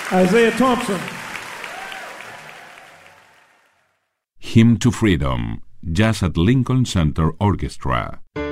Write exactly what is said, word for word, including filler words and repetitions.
Isaiah Thompson. Hymn to Freedom, Jazz at Lincoln Center Orchestra.